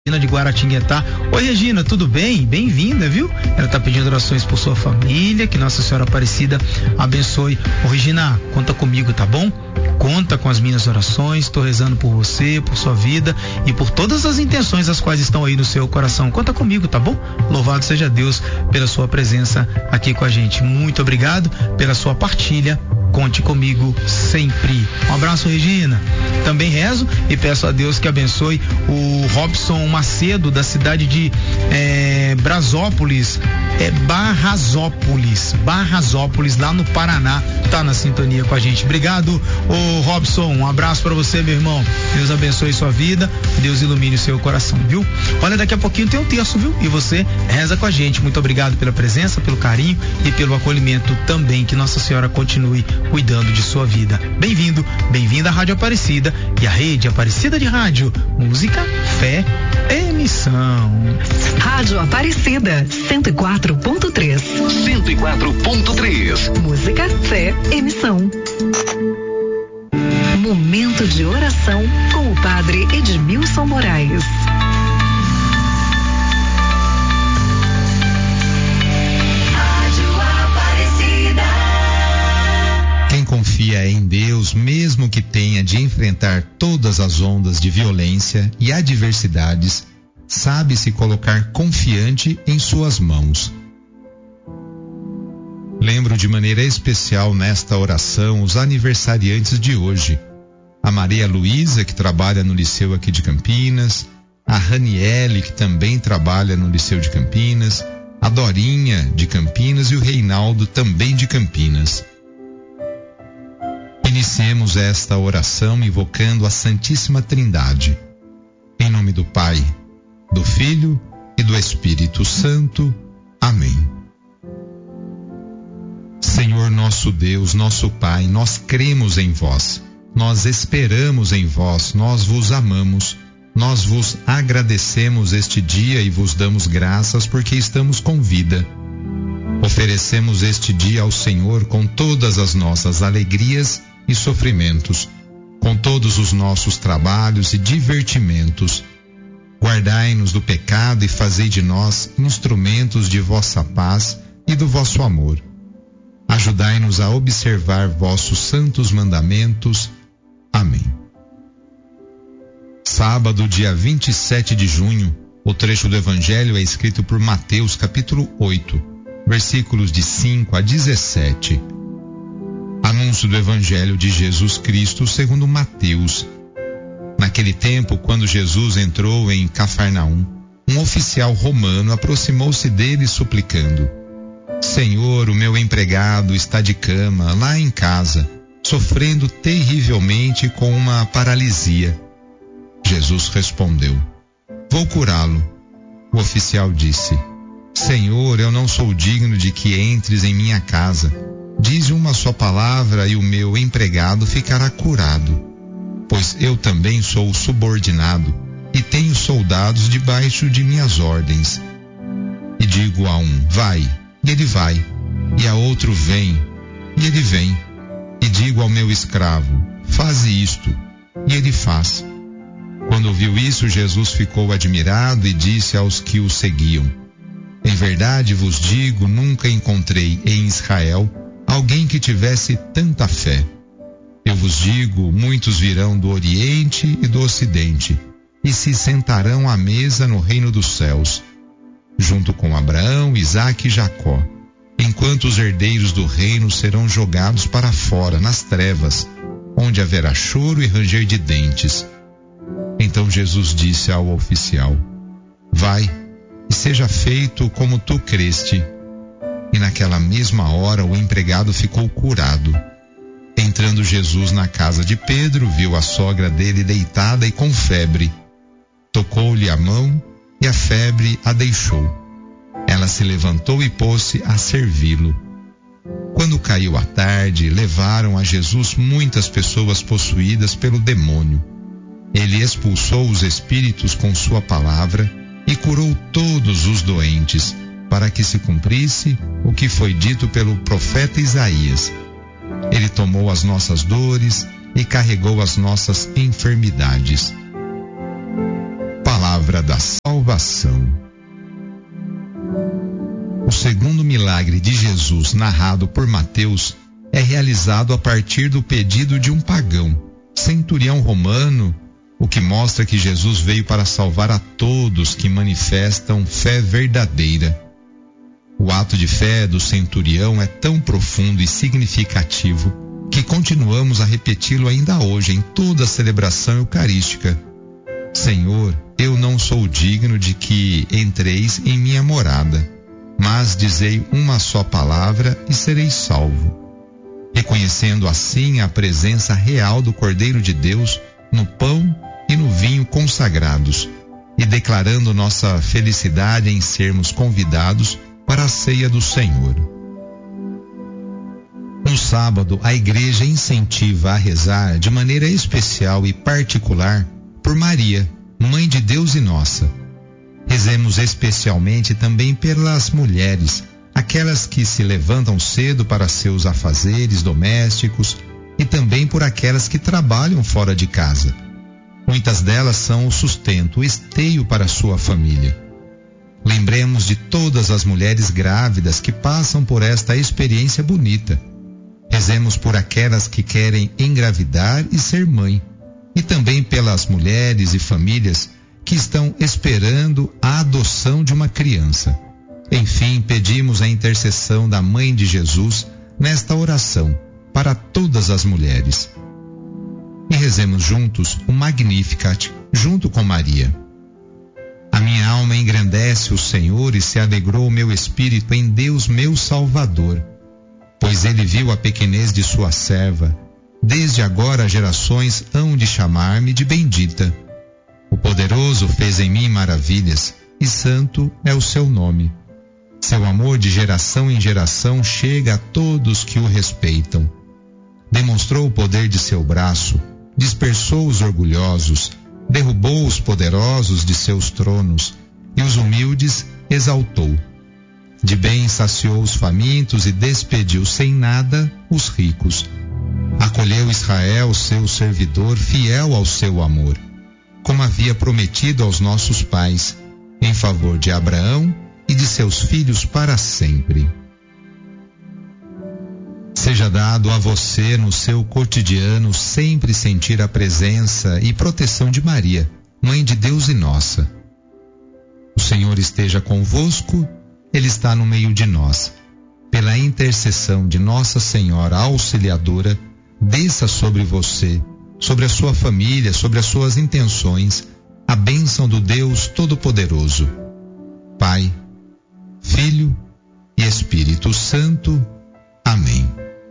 Regina de Guaratinguetá. Oi, Regina, tudo bem? Bem-vinda, viu? Ela tá pedindo orações por sua família, que Nossa Senhora Aparecida abençoe. Ô, Regina, conta comigo, tá bom? Conta com as minhas orações, tô rezando por você, por sua vida e por todas as intenções as quais estão aí no seu coração. Conta comigo, tá bom? Louvado seja Deus pela sua presença aqui com a gente. Muito obrigado pela sua partilha. Conte comigo sempre. Um abraço, Regina. Também rezo e peço a Deus que abençoe o Robson Macedo, da cidade de Brasópolis, Barrasópolis, lá no Paraná, tá na sintonia com a gente. Obrigado, ô Robson, um abraço pra você, meu irmão. Deus abençoe sua vida, Deus ilumine o seu coração, viu? Olha, daqui a pouquinho tem um terço, viu? E você reza com a gente. Muito obrigado pela presença, pelo carinho e pelo acolhimento também. Que Nossa Senhora continue cuidando de sua vida. Bem-vindo, bem-vinda à Rádio Aparecida e à Rede Aparecida de Rádio. Música, fé, emissão. Rádio Aparecida, 104.3. 104.3. Música, fé, emissão. Momento de oração com o Padre Edmilson Moraes. Quem confia em Deus, mesmo que tenha de enfrentar todas as ondas de violência e adversidades, sabe se colocar confiante em suas mãos. Lembro de maneira especial nesta oração os aniversariantes de hoje. A Maria Luísa, que trabalha no Liceu aqui de Campinas, a Raniele, que também trabalha no Liceu de Campinas, a Dorinha, de Campinas, e o Reinaldo, também de Campinas. Iniciemos esta oração invocando a Santíssima Trindade. Em nome do Pai, do Filho e do Espírito Santo. Amém. Senhor nosso Deus, nosso Pai, nós cremos em vós, nós esperamos em vós, nós vos amamos, nós vos agradecemos este dia e vos damos graças porque estamos com vida. Oferecemos este dia ao Senhor com todas as nossas alegrias e sofrimentos, com todos os nossos trabalhos e divertimentos. Guardai-nos do pecado e fazei de nós instrumentos de vossa paz e do vosso amor. Ajudai-nos a observar vossos santos mandamentos. Amém. Sábado, dia 27 de junho, o trecho do Evangelho é escrito por Mateus, capítulo 8, versículos de 5 a 17. Anúncio do Evangelho de Jesus Cristo segundo Mateus. Naquele tempo, quando Jesus entrou em Cafarnaum, um oficial romano aproximou-se dele suplicando: Senhor, o meu empregado está de cama lá em casa, sofrendo terrivelmente com uma paralisia. Jesus respondeu: Vou curá-lo. O oficial disse: Senhor, eu não sou digno de que entres em minha casa. Dize uma só palavra e o meu empregado ficará curado. Pois eu também sou subordinado e tenho soldados debaixo de minhas ordens. E digo a um: vai, e ele vai, e a outro: vem, e ele vem. E digo ao meu escravo: faze isto, e ele faz. Quando ouviu isso, Jesus ficou admirado e disse aos que o seguiam: Em verdade vos digo, nunca encontrei em Israel alguém que tivesse tanta fé. Eu vos digo, muitos virão do Oriente e do Ocidente, e se sentarão à mesa no reino dos céus, junto com Abraão, Isaque e Jacó, enquanto os herdeiros do reino serão jogados para fora, nas trevas, onde haverá choro e ranger de dentes. Então Jesus disse ao oficial: vai, e seja feito como tu creste. E naquela mesma hora o empregado ficou curado. Entrando Jesus na casa de Pedro, viu a sogra dele deitada e com febre. Tocou-lhe a mão e a febre a deixou. Ela se levantou e pôs-se a servi-lo. Quando caiu a tarde, levaram a Jesus muitas pessoas possuídas pelo demônio. Ele expulsou os espíritos com sua palavra e curou todos os doentes, para que se cumprisse o que foi dito pelo profeta Isaías. Ele tomou as nossas dores e carregou as nossas enfermidades. Palavra da salvação. O segundo milagre de Jesus narrado por Mateus é realizado a partir do pedido de um pagão, centurião romano, o que mostra que Jesus veio para salvar a todos que manifestam fé verdadeira. O ato de fé do centurião é tão profundo e significativo que continuamos a repeti-lo ainda hoje em toda a celebração eucarística. Senhor, eu não sou digno de que entreis em minha morada, mas dizei uma só palavra e serei salvo. Reconhecendo assim a presença real do Cordeiro de Deus no pão e no vinho consagrados, e declarando nossa felicidade em sermos convidados para a ceia do Senhor. No sábado, a igreja incentiva a rezar de maneira especial e particular por Maria, Mãe de Deus e nossa. Rezemos especialmente também pelas mulheres, aquelas que se levantam cedo para seus afazeres domésticos, e também por aquelas que trabalham fora de casa. Muitas delas são o sustento, o esteio para sua família. Lembremos de todas as mulheres grávidas que passam por esta experiência bonita. Rezemos por aquelas que querem engravidar e ser mãe, e também pelas mulheres e famílias que estão esperando a adoção de uma criança. Enfim, pedimos a intercessão da Mãe de Jesus nesta oração para todas as mulheres. E rezemos juntos o Magnificat, junto com Maria. A minha alma engrandece o Senhor e se alegrou o meu espírito em Deus meu Salvador, pois ele viu a pequenez de sua serva. Desde agora gerações hão de chamar-me de bendita. O Poderoso fez em mim maravilhas, e santo é o seu nome. Seu amor de geração em geração chega a todos que o respeitam. Demonstrou o poder de seu braço, dispersou os orgulhosos, derrubou os poderosos de seus tronos, e os humildes exaltou. De bem saciou os famintos e despediu sem nada os ricos. Acolheu Israel, seu servidor, fiel ao seu amor, como havia prometido aos nossos pais, em favor de Abraão e de seus filhos para sempre. Seja dado a você no seu cotidiano sempre sentir a presença e proteção de Maria, Mãe de Deus e nossa. O Senhor esteja convosco, Ele está no meio de nós. Pela intercessão de Nossa Senhora Auxiliadora, desça sobre você, sobre a sua família, sobre as suas intenções, a bênção do Deus Todo-Poderoso, Pai, Filho e Espírito Santo. Amém.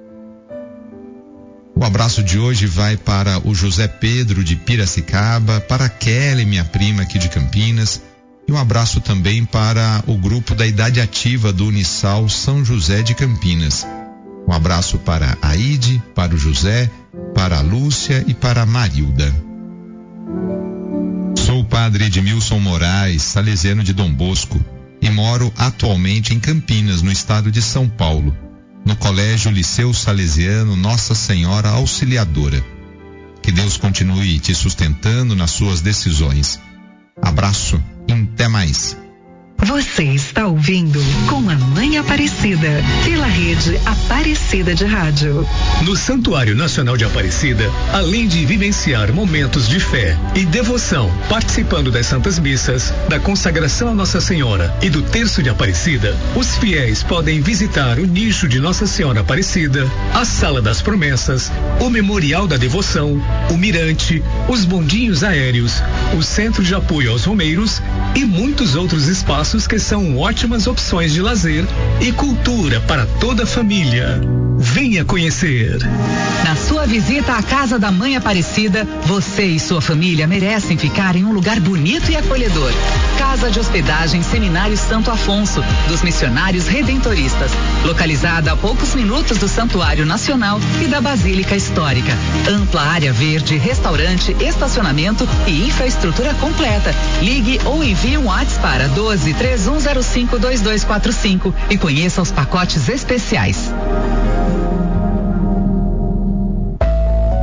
O abraço de hoje vai para o José Pedro de Piracicaba, para a Kelly, minha prima aqui de Campinas, e um abraço também para o grupo da Idade Ativa do Unisal São José de Campinas. Um abraço para a Aide, para o José, para a Lúcia e para a Marilda. Sou o padre Edmilson Moraes, salesiano de Dom Bosco, e moro atualmente em Campinas, no estado de São Paulo, no Colégio Liceu Salesiano Nossa Senhora Auxiliadora. Que Deus continue te sustentando nas suas decisões. Abraço e até mais. Você está ouvindo Com a Mãe Aparecida, pela rede Aparecida de Rádio. No Santuário Nacional de Aparecida, além de vivenciar momentos de fé e devoção, participando das Santas Missas, da consagração a Nossa Senhora e do Terço de Aparecida, os fiéis podem visitar o nicho de Nossa Senhora Aparecida, a Sala das Promessas, o Memorial da Devoção, o Mirante, os bondinhos aéreos, o Centro de Apoio aos Romeiros e muitos outros espaços que são ótimas opções de lazer e cultura para toda a família. Venha conhecer. Na sua visita à Casa da Mãe Aparecida, você e sua família merecem ficar em um lugar bonito e acolhedor. Casa de Hospedagem Seminário Santo Afonso, dos Missionários Redentoristas, localizada a poucos minutos do Santuário Nacional e da Basílica Histórica. Ampla área verde, restaurante, estacionamento e infraestrutura completa. Ligue ou envie um WhatsApp para 12-3105-2245 e conheça os pacotes especiais.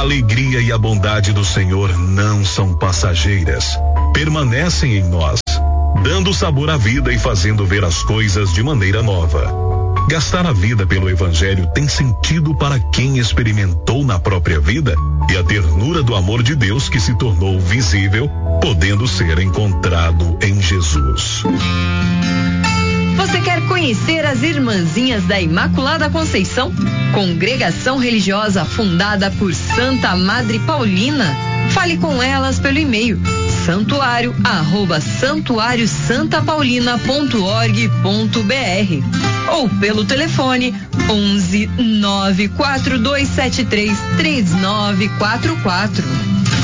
alegria e a bondade do Senhor não são passageiras, permanecem em nós, dando sabor à vida e fazendo ver as coisas de maneira nova. Gastar a vida pelo Evangelho tem sentido para quem experimentou na própria vida e a ternura do amor de Deus que se tornou visível, podendo ser encontrado em Jesus. Você quer conhecer as Irmãzinhas da Imaculada Conceição? Congregação religiosa fundada por Santa Madre Paulina? Fale com elas pelo e-mail santuario@santuariosantapaulina.org.br ou pelo telefone 11 94273 3944.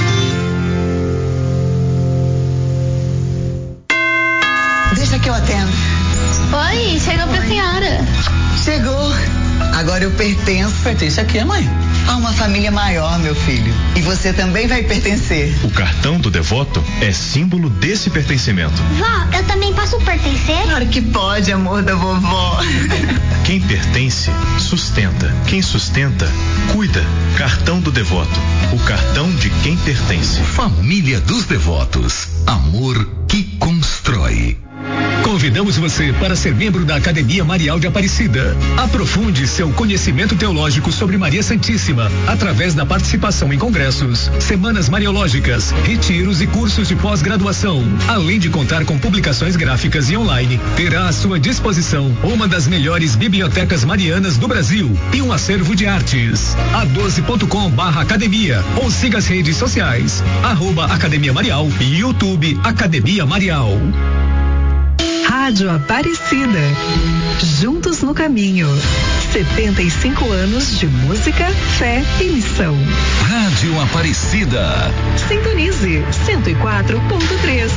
Deixa que eu atendo. Oi, chegou pra senhora. Chegou. Agora eu pertenço. Pertence a quê, mãe? A uma família maior, meu filho. E você também vai pertencer. O cartão do devoto é símbolo desse pertencimento. Vó, eu também posso pertencer? Claro que pode, amor da vovó. Quem pertence, sustenta. Quem sustenta, cuida. Cartão do devoto. O cartão de quem pertence. Família dos Devotos. Amor que constrói. Convidamos você para ser membro da Academia Marial de Aparecida. Aprofunde seu conhecimento teológico sobre Maria Santíssima através da participação em congressos, semanas mariológicas, retiros e cursos de pós-graduação. Além de contar com publicações gráficas e online, terá à sua disposição uma das melhores bibliotecas marianas do Brasil e um acervo de artes. a12.com/academia ou siga as redes sociais @Academia Marial e YouTube Academia Marial. Rádio Aparecida. Juntos no caminho. 75 anos de música, fé e missão. Rádio Aparecida. Sintonize 104.3.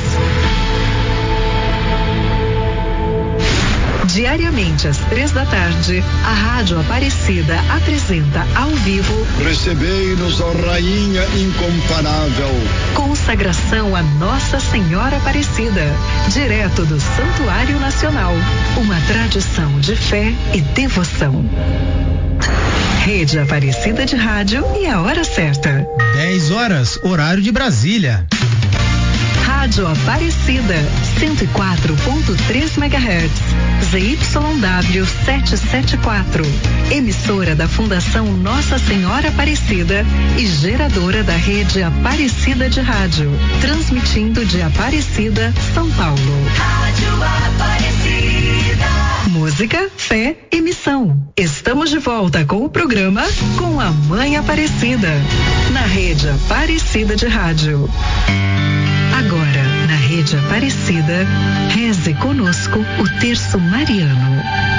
Diariamente às 3h, a Rádio Aparecida apresenta ao vivo Recebei-nos, ó Rainha incomparável. Consagração a Nossa Senhora Aparecida, direto do Santuário Nacional. Uma tradição de fé e devoção. Rede Aparecida de Rádio e a hora certa. 10 horas, horário de Brasília. Rádio Aparecida, 104.3 MHz, ZYW 774, emissora da Fundação Nossa Senhora Aparecida e geradora da Rede Aparecida de Rádio, transmitindo de Aparecida, São Paulo. Rádio Aparecida. Música, fé e missão. Estamos de volta com o programa Com a Mãe Aparecida, na Rede Aparecida de Rádio. Agora, na Rede Aparecida, reze conosco o terço mariano.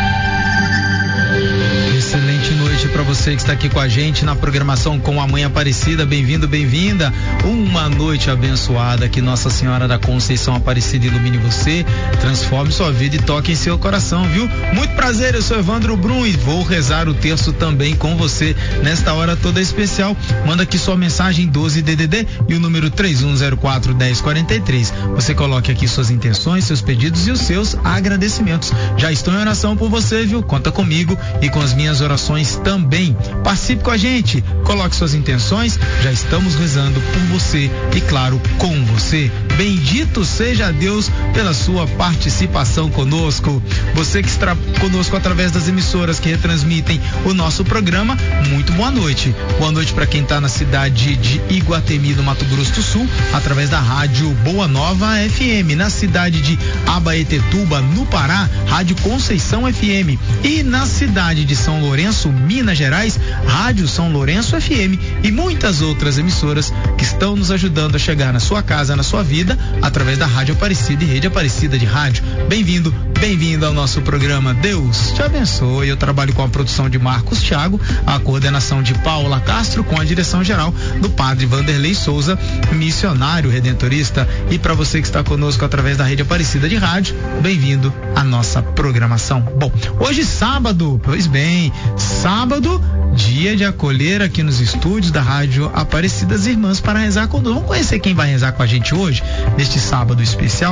Excelente noite para você que está aqui com a gente na programação Com a Mãe Aparecida. Bem-vindo, bem-vinda. Uma noite abençoada, que Nossa Senhora da Conceição Aparecida ilumine você, transforme sua vida e toque em seu coração, viu? Muito prazer, eu sou Evandro Brum e vou rezar o terço também com você nesta hora toda especial. Manda aqui sua mensagem 12DDD e o número 3104-1043. Você coloque aqui suas intenções, seus pedidos e os seus agradecimentos. Já estou em oração por você, viu? Conta comigo e com as minhas orações também. Participe com a gente, coloque suas intenções, já estamos rezando por você e, claro, com você. Bendito seja Deus pela sua participação conosco. Você que está conosco através das emissoras que retransmitem o nosso programa, muito boa noite. Boa noite para quem está na cidade de Iguatemi, no Mato Grosso do Sul, através da Rádio Boa Nova FM. Na cidade de Abaetetuba, no Pará, Rádio Conceição FM. E na cidade de São Lourenço, Minas Gerais, Rádio São Lourenço FM. E muitas outras emissoras que estão nos ajudando a chegar na sua casa, na sua vida, através da Rádio Aparecida e Rede Aparecida de Rádio. Bem-vindo, bem-vindo ao nosso programa. Deus te abençoe. Eu trabalho com a produção de Marcos Thiago, a coordenação de Paula Castro, com a direção geral do Padre Vanderlei Souza, missionário redentorista. E para você que está conosco através da Rede Aparecida de Rádio, bem-vindo à nossa programação. Bom, hoje sábado, pois bem, sábado, dia de acolher aqui nos estúdios da Rádio Aparecida as irmãs para rezar conosco. Vamos conhecer quem vai rezar com a gente hoje, neste sábado especial.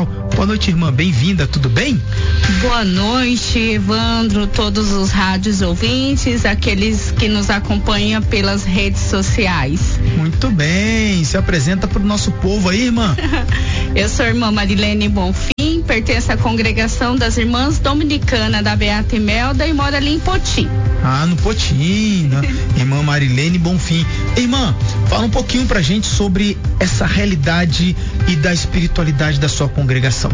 Boa noite, irmã, bem-vinda, tudo bem? Boa noite, Evandro, todos os rádios ouvintes, aqueles que nos acompanham pelas redes sociais. Muito bem, se apresenta para o nosso povo aí, irmã. Eu sou a irmã Marilene Bonfim, pertenço à congregação das Irmãs Dominicanas da Beata Imelda e moro ali em Potim. Ah, no Potim, né? Irmã Marilene Bonfim. Irmã, fala um pouquinho pra gente sobre essa realidade e da espiritualidade da sua congregação.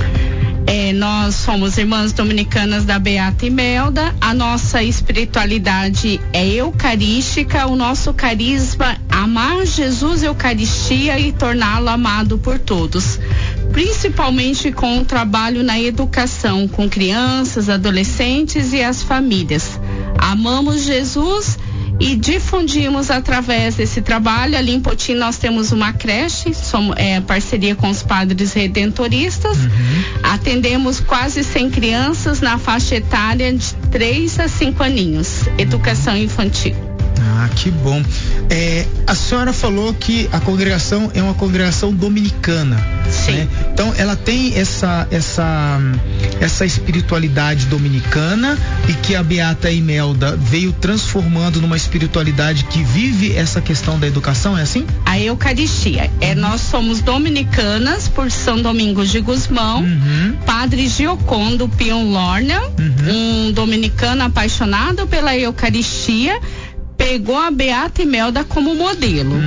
Nós somos Irmãs Dominicanas da Beata Imelda, a nossa espiritualidade é eucarística, o nosso carisma amar Jesus Eucaristia e torná-lo amado por todos, principalmente com o trabalho na educação com crianças, adolescentes e as famílias. Amamos Jesus e difundimos através desse trabalho. Ali em Potim nós temos uma creche, parceria com os padres redentoristas. Atendemos quase 100 crianças na faixa etária de 3 a 5 aninhos, educação infantil. Ah, que bom. A senhora falou que a congregação é uma congregação dominicana. Sim. Né? Então ela tem essa espiritualidade dominicana e que a Beata Imelda veio transformando numa espiritualidade que vive essa questão da educação, é assim? A Eucaristia. Nós somos dominicanas por São Domingos de Gusmão, Padre Giocondo Pion Lorna, um dominicano apaixonado pela Eucaristia, pegou a Beata Imelda como modelo.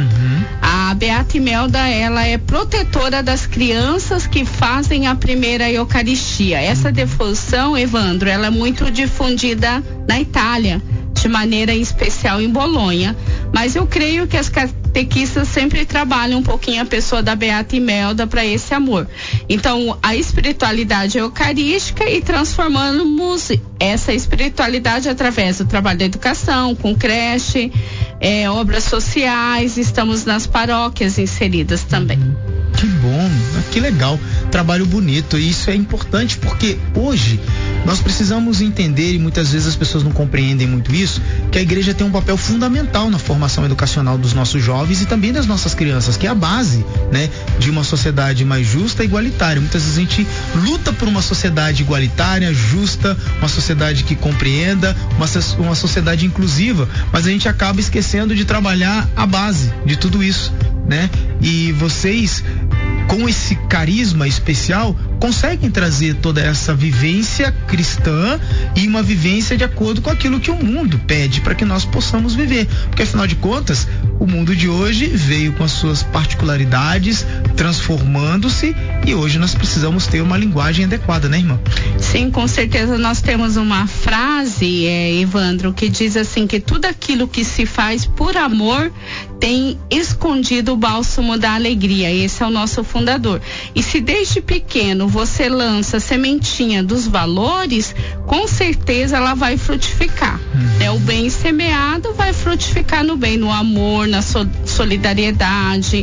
A Beata Imelda, ela é protetora das crianças que fazem a primeira Eucaristia. Essa devoção, Evandro, ela é muito difundida na Itália, de maneira especial em Bolonha. Mas eu creio que as catequistas sempre trabalham um pouquinho a pessoa da Beata Imelda para esse amor. Então, a espiritualidade eucarística e transformamos essa espiritualidade através do trabalho da educação, com creche, obras sociais, estamos nas paróquias inseridas também. Que bom, que legal, trabalho bonito. E isso é importante porque hoje nós precisamos entender, e muitas vezes as pessoas não compreendem muito isso, que a igreja tem um papel fundamental na formação educacional dos nossos jovens e também das nossas crianças, que é a base, né, de uma sociedade mais justa e igualitária. Muitas vezes a gente luta por uma sociedade igualitária, justa, uma sociedade que compreenda, uma sociedade inclusiva, mas a gente acaba esquecendo de trabalhar a base de tudo isso, né? E vocês, com esse carisma especial, conseguem trazer toda essa vivência cristã e uma vivência de acordo com aquilo que o mundo pede para que nós possamos viver, porque afinal de contas o mundo de hoje veio com as suas particularidades, transformando-se, e hoje nós precisamos ter uma linguagem adequada, né, irmã? Sim, com certeza. Nós temos uma frase, Evandro, que diz assim, que tudo aquilo que se faz por amor tem escondido o bálsamo da alegria. Esse é o nosso fundador. E se desde pequeno você lança a sementinha dos valores, com certeza ela vai frutificar. O bem semeado vai frutificar no bem, no amor, na solidariedade,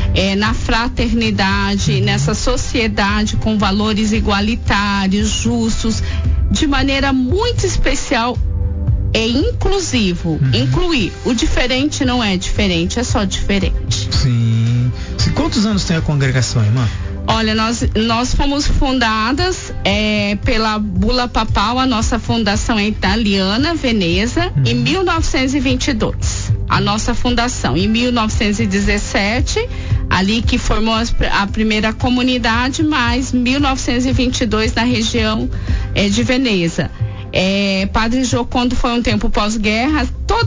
na fraternidade, nessa sociedade com valores igualitários, justos, de maneira muito especial. É inclusivo, incluir. O diferente não é diferente, é só diferente. Sim. Quantos anos tem a congregação, irmã? Olha, nós fomos fundadas pela Bula Papal, a nossa fundação é italiana, Veneza, em 1922. A nossa fundação em 1917, ali que formou a primeira comunidade, mais 1922 na região de Veneza. Padre Giocondo foi um tempo pós-guerra.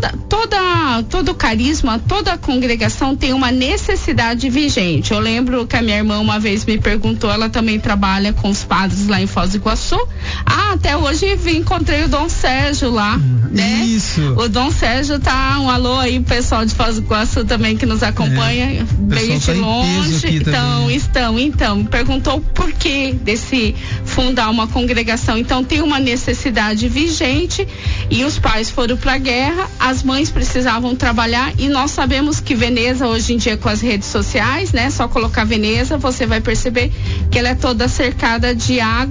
Todo o carisma, toda a congregação tem uma necessidade vigente. Eu lembro que a minha irmã uma vez me perguntou, ela também trabalha com os padres lá em Foz do Iguaçu. Até hoje encontrei o Dom Sérgio lá, né? Isso. O Dom Sérgio tá, um alô aí, o pessoal de Foz do Iguaçu também que nos acompanha, bem de longe. Então, me perguntou por que desse fundar uma congregação. Então tem uma necessidade vigente e os pais foram para a guerra, as mães precisavam trabalhar e nós sabemos que Veneza hoje em dia com as redes sociais, né? Só colocar Veneza, você vai perceber que ela é toda cercada de água